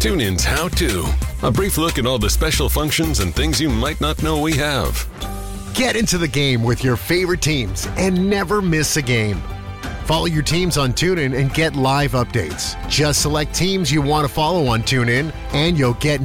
TuneIn's How To. A brief look at all the special functions and things you might not know we have. Get into the game with your favorite teams and never miss a game. Follow your teams on TuneIn and get live updates. Just select teams you want to follow on TuneIn, and you'll get